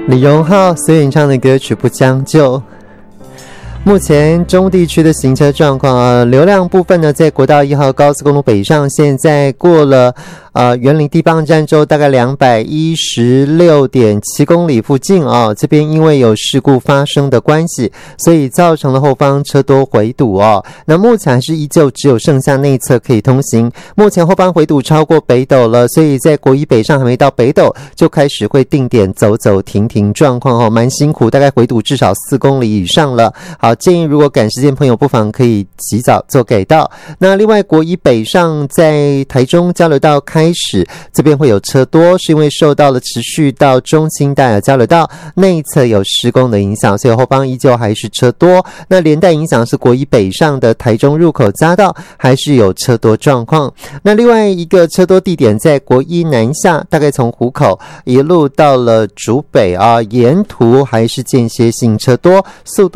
李荣浩所演唱的歌曲《不将就》。目前中地区的行车状况流量部分呢，在国道1号高速公路北上线，在过了园林地磅站之后，大概216.7公里附近这边因为有事故发生的关系，所以造成了后方车多回堵那目前还是依旧只有剩下内侧可以通行，目前后方回堵超过北斗了，所以在国一北上还没到北斗就开始会定点走走停停状况蛮辛苦，大概回堵至少4公里以上了。好，建议如果赶时间朋友不妨可以及早做改道。那另外国一北上在台中交流道开始，这边会有车多，是因为受到了持续到中清大交流道内侧有施工的影响，所以后方依旧还是车多。那连带影响是国一北上的台中入口匝道还是有车多状况。那另外一个车多地点在国一南下，大概从湖口一路到了竹北沿途还是间歇性车多，速度